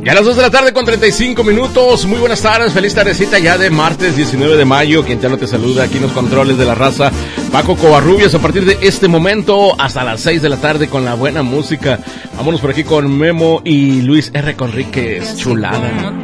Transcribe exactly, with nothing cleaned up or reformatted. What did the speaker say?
Ya a las dos de la tarde con treinta y cinco minutos. Muy buenas tardes, feliz tardecita ya de martes diecinueve de mayo. Quien te habla te saluda aquí en los controles de la raza, Paco Covarrubias. A partir de este momento hasta las seis de la tarde con la buena música. Vámonos por aquí con Memo y Luis R. Conríquez. Chulada.